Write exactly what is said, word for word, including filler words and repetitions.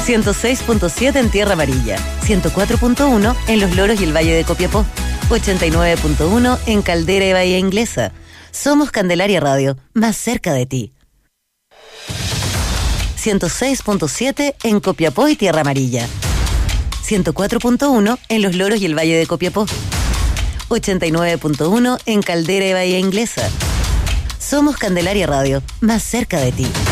ciento seis punto siete en Tierra Amarilla, ciento cuatro punto uno en Los Loros y el Valle de Copiapó, ochenta y nueve punto uno en Caldera y Bahía Inglesa. Somos Candelaria Radio, más cerca de ti. ciento seis punto siete en Copiapó y Tierra Amarilla, ciento cuatro punto uno en Los Loros y el Valle de Copiapó, ochenta y nueve punto uno en Caldera y Bahía Inglesa. Somos Candelaria Radio, más cerca de ti.